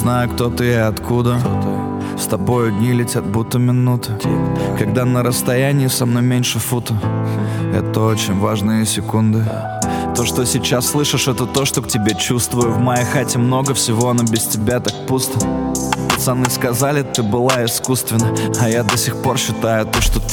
знаю, кто ты и откуда. С тобою дни летят, будто минуты. Когда на расстоянии со мной меньше фута. Это очень важные секунды. То, что сейчас слышишь, это то, что к тебе чувствую. В моей хате много всего, но без тебя так пусто. Пацаны сказали, ты была искусственна, а я до сих пор считаю то, что